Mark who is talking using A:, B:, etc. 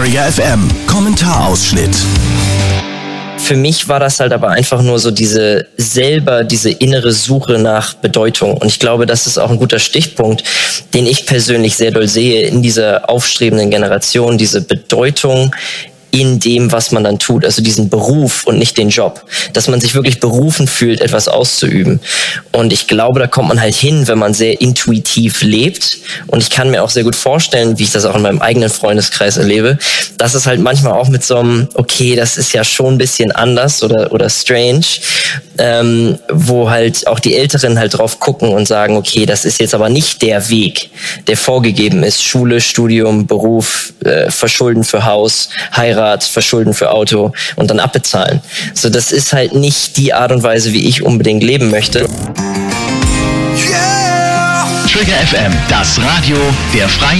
A: Trigger FM Kommentarausschnitt.
B: Für mich war das halt aber einfach nur so diese innere Suche nach Bedeutung. Und ich glaube, das ist auch ein guter Stichpunkt, den ich persönlich sehr doll sehe in dieser aufstrebenden Generation, diese Bedeutung in dem, was man dann tut, also diesen Beruf und nicht den Job, dass man sich wirklich berufen fühlt, etwas auszuüben. Und ich glaube, da kommt man halt hin, wenn man sehr intuitiv lebt. Und ich kann mir auch sehr gut vorstellen, wie ich das auch in meinem eigenen Freundeskreis erlebe, dass es halt manchmal auch mit so einem, okay, das ist ja schon ein bisschen anders oder strange, wo halt auch die Älteren halt drauf gucken und sagen, okay, das ist jetzt aber nicht der Weg, der vorgegeben ist. Schule, Studium, Beruf, Verschulden für Haus, Heirat, Verschulden für Auto und dann abbezahlen. So, das ist halt nicht die Art und Weise, wie ich unbedingt leben möchte.
A: Trigger FM, das Radio der Freien